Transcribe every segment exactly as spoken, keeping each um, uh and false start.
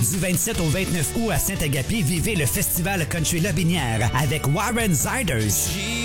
Du vingt-sept au vingt-neuf août à Saint-Agapi, vivez le festival Country Lobinière avec Warren Ziders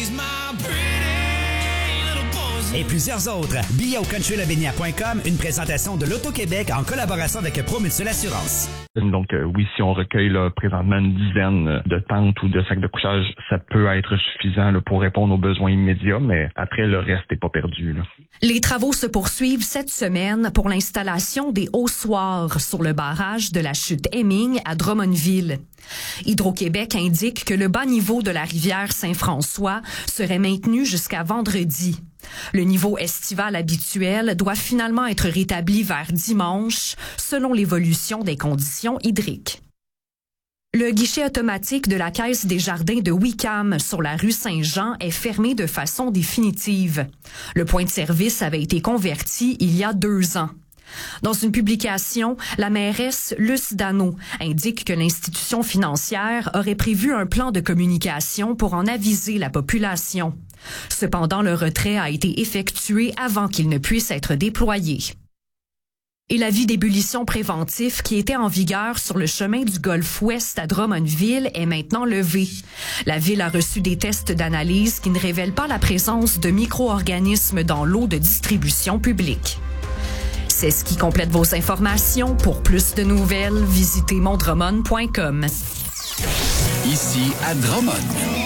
et plusieurs autres. Billets au country lobinière point com, une présentation de l'Auto-Québec en collaboration avec Promutuelle Assurance. Donc euh, oui, si on recueille là, présentement une dizaine de tentes ou de sacs de couchage, ça peut être suffisant là, pour répondre aux besoins immédiats, mais après, le reste n'est pas perdu. Là. Les travaux se poursuivent cette semaine pour l'installation des haussoirs sur le barrage de la chute Hemming à Drummondville. Hydro-Québec indique que le bas niveau de la rivière Saint-François serait maintenu jusqu'à vendredi. Le niveau estival habituel doit finalement être rétabli vers dimanche, selon l'évolution des conditions hydriques. Le guichet automatique de la Caisse des Jardins de Wickham sur la rue Saint-Jean est fermé de façon définitive. Le point de service avait été converti il y a deux ans. Dans une publication, la mairesse Luce Dano indique que l'institution financière aurait prévu un plan de communication pour en aviser la population. Cependant, le retrait a été effectué avant qu'il ne puisse être déployé. Et l'avis d'ébullition préventif qui était en vigueur sur le chemin du Golfe-Ouest à Drummondville est maintenant levé. La ville a reçu des tests d'analyse qui ne révèlent pas la présence de micro-organismes dans l'eau de distribution publique. C'est ce qui complète vos informations. Pour plus de nouvelles, visitez mon drummond point com. Ici à Drummond.